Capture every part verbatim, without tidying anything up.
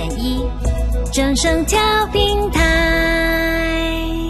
点一，正声调频台。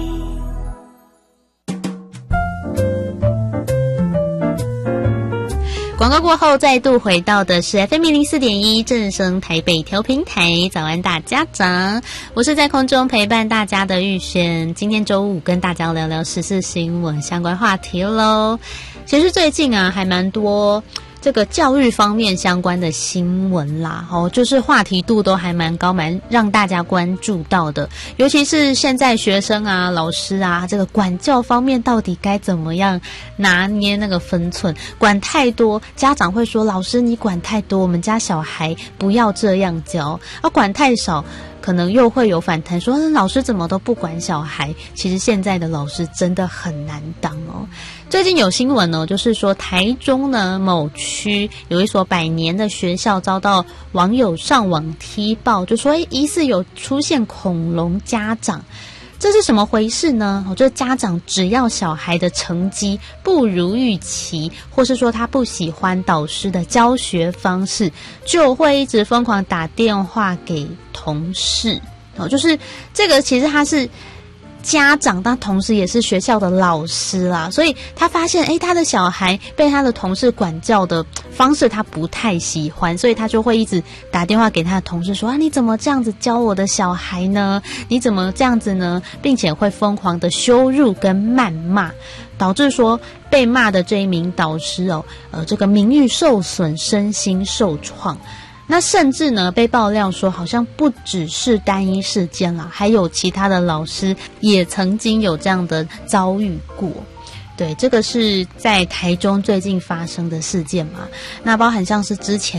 广告过后，再度回到的是 F M 零四点一正声台北调频台。早安，大家长，我是在空中陪伴大家的玉璇。今天周五，跟大家聊聊时事新闻相关话题喽。其实最近啊，还蛮多这个教育方面相关的新闻啦，哦，就是话题度都还蛮高，蛮让大家关注到的。尤其是现在学生啊、老师啊，这个管教方面到底该怎么样拿捏那个分寸？管太多，家长会说：“老师，你管太多，我们家小孩不要这样教。”而管太少，可能又会有反弹，说老师怎么都不管小孩。其实现在的老师真的很难当哦。最近有新闻哦，就是说台中呢某区有一所百年的学校遭到网友上网踢爆，就说诶疑似有出现恐龙家长。这是什么回事呢？这家长只要小孩的成绩不如预期，或是说他不喜欢导师的教学方式，就会一直疯狂打电话给同事。就是这个其实他是家长，但同时也是学校的老师啦，所以他发现诶他的小孩被他的同事管教的方式他不太喜欢，所以他就会一直打电话给他的同事说啊，你怎么这样子教我的小孩呢？你怎么这样子呢？并且会疯狂的羞辱跟谩骂，导致说被骂的这一名导师哦，呃，这个名誉受损，身心受创。那甚至呢，被爆料说好像不只是单一事件啦，还有其他的老师也曾经有这样的遭遇过。对，这个是在台中最近发生的事件嘛。那包含像是之前